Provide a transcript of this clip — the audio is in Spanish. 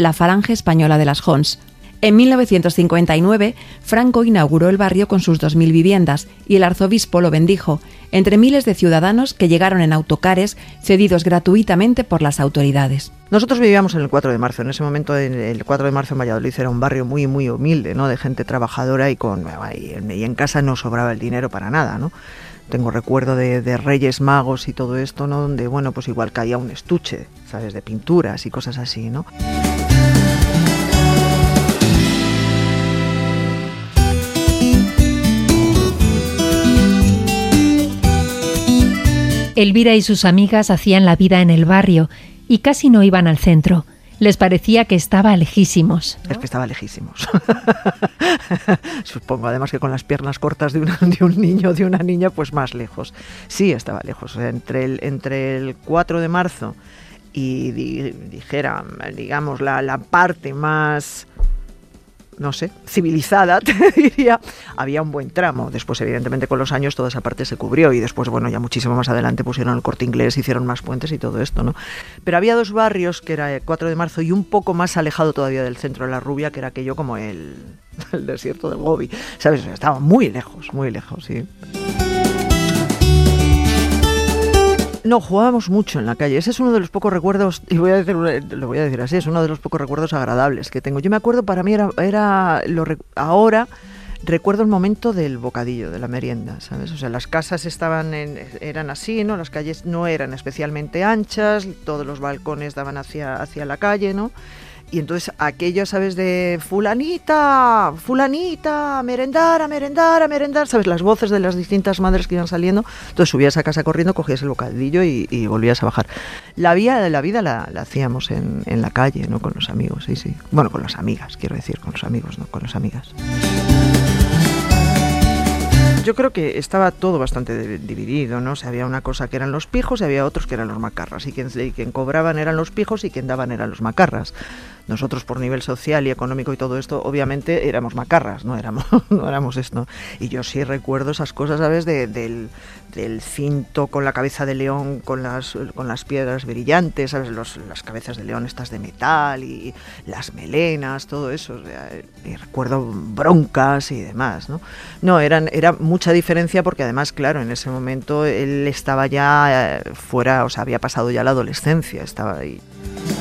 la Falange Española de las Jons. En 1959, Franco inauguró el barrio con sus 2.000 viviendas y el arzobispo lo bendijo, entre miles de ciudadanos que llegaron en autocares cedidos gratuitamente por las autoridades. Nosotros vivíamos en el 4 de marzo. En ese momento, el 4 de marzo en Valladolid era un barrio muy, muy humilde, ¿no? De gente trabajadora y en casa no sobraba el dinero para nada, ¿no? Tengo recuerdo de Reyes Magos y todo esto, ¿no? Donde, bueno, pues igual caía un estuche, ¿sabes? De pinturas y cosas así, ¿no? Elvira y sus amigas hacían la vida en el barrio y casi no iban al centro. Les parecía que estaba lejísimos, ¿no? Es que estaba lejísimos. Supongo, además, que con las piernas cortas de un niño o de una niña, pues más lejos. Sí, estaba lejos. O sea, entre el 4 de marzo y digamos, la parte más, no sé, civilizada, te diría, había un buen tramo. Después, evidentemente, con los años toda esa parte se cubrió y después, bueno, ya muchísimo más adelante pusieron el Corte Inglés, hicieron más puentes y todo esto, ¿no? Pero había dos barrios, que era el 4 de marzo y un poco más alejado todavía del centro de La Rubia, que era aquello como el desierto del Gobi, ¿sabes? O sea, estaba muy lejos, sí. No, jugábamos mucho en la calle. Ese es uno de los pocos recuerdos, y lo voy a decir así, es uno de los pocos recuerdos agradables que tengo. Yo me acuerdo, para mí ahora recuerdo el momento del bocadillo, de la merienda, ¿sabes? O sea, las casas eran así, ¿no? Las calles no eran especialmente anchas, todos los balcones daban hacia la calle, ¿no? Y entonces aquello, ¿sabes? De fulanita, a merendar, ¿sabes? Las voces de las distintas madres que iban saliendo. Entonces subías a casa corriendo, cogías el bocadillo y volvías a bajar. La vida la hacíamos en la calle, ¿no? Con los amigos, sí. Bueno, con las amigas, quiero decir, con los amigos, no con las amigas. Yo creo que estaba todo bastante dividido, ¿no? O sea, había una cosa que eran los pijos y había otros que eran los macarras. Y quien cobraban eran los pijos y quien daban eran los macarras. Nosotros, por nivel social y económico y todo esto, obviamente éramos macarras, no éramos esto. Y yo sí recuerdo esas cosas, ¿sabes? Del cinto con la cabeza de león, con las piedras brillantes, ¿sabes? Las cabezas de león estas de metal y las melenas, todo eso. O sea, y recuerdo broncas y demás, ¿no? No, era mucha diferencia porque además, claro, en ese momento él estaba ya fuera, o sea, había pasado ya la adolescencia, estaba ahí.